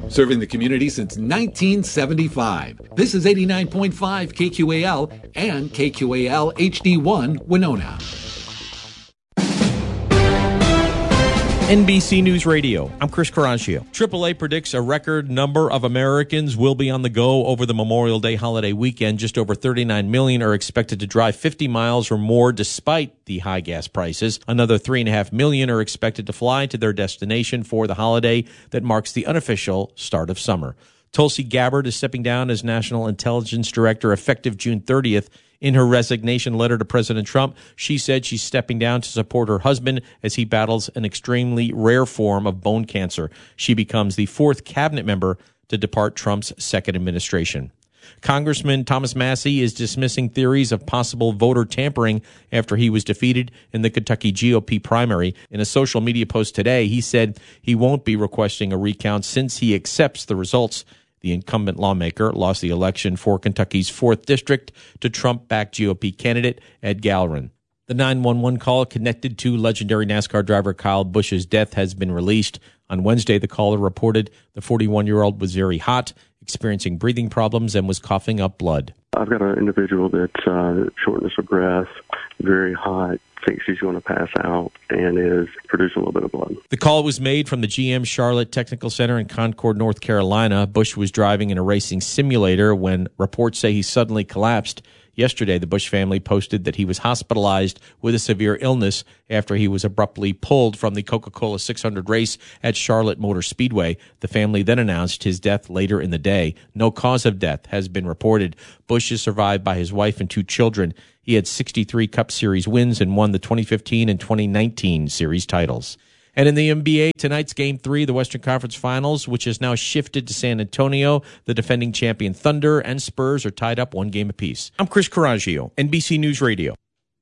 Serving the community since 1975. This is 89.5 KQAL and KQAL HD1 Winona. NBC News Radio. I'm Chris Carrangio. AAA predicts a record number of Americans will be on the go over the Memorial Day holiday weekend. Just over 39 million are expected to drive 50 miles or more despite the high gas prices. Another 3.5 million are expected to fly to their destination for the holiday that marks the unofficial start of summer. Tulsi Gabbard is stepping down as National Intelligence Director effective June 30th. In her resignation letter to President Trump, she said she's stepping down to support her husband as he battles an extremely rare form of bone cancer. She becomes the fourth cabinet member to depart Trump's second administration. Congressman Thomas Massie is dismissing theories of possible voter tampering after he was defeated in the Kentucky GOP primary. In a social media post today, he said he won't be requesting a recount since he accepts the results. The incumbent lawmaker lost the election for Kentucky's 4th District to Trump-backed GOP candidate Ed Gallerin. The 911 call connected to legendary NASCAR driver Kyle Busch's death has been released. On Wednesday, the caller reported the 41-year-old was very hot, experiencing breathing problems, and was coughing up blood. I've got an individual that's shortness of breath, very hot, thinks she's going to pass out, and is producing a little bit of blood. The call was made from the GM Charlotte Technical Center in Concord, North Carolina. Busch was driving in a racing simulator when reports say he suddenly collapsed. Yesterday, the Busch family posted that he was hospitalized with a severe illness after he was abruptly pulled from the Coca-Cola 600 race at Charlotte Motor Speedway. The family then announced his death later in the day. No cause of death has been reported. Busch is survived by his wife and 2 children. He had 63 Cup Series wins and won the 2015 and 2019 series titles. And in the NBA, tonight's Game 3, the Western Conference Finals, which has now shifted to San Antonio. The defending champion Thunder and Spurs are tied up 1 game apiece. I'm Chris Carrangio, NBC News Radio.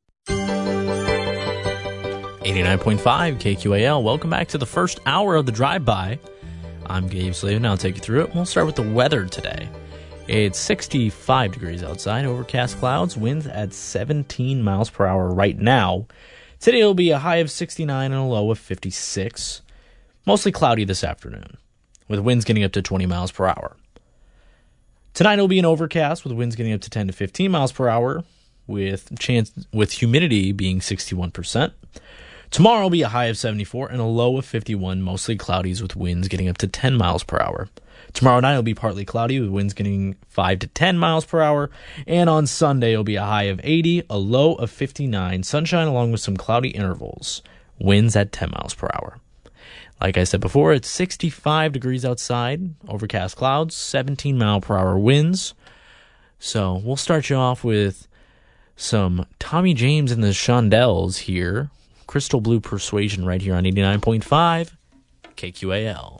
89.5 KQAL. Welcome back to the first hour of the drive-by. I'm Gabe Slavin. I'll take you through it. We'll start with the weather today. It's 65 degrees outside, overcast clouds, winds at 17 miles per hour right now. Today will be a high of 69 and a low of 56. Mostly cloudy this afternoon, with winds getting up to 20 miles per hour. Tonight will be an overcast with winds getting up to 10 to 15 miles per hour, with humidity being 61%. Tomorrow will be a high of 74 and a low of 51, mostly cloudy with winds getting up to 10 miles per hour. Tomorrow night will be partly cloudy with winds getting 5 to 10 miles per hour. And on Sunday, it will be a high of 80, a low of 59, sunshine along with some cloudy intervals. Winds at 10 miles per hour. Like I said before, it's 65 degrees outside, overcast clouds, 17 mile per hour winds. So we'll start you off with some Tommy James and the Shondells here. Crystal Blue Persuasion right here on 89.5 KQAL.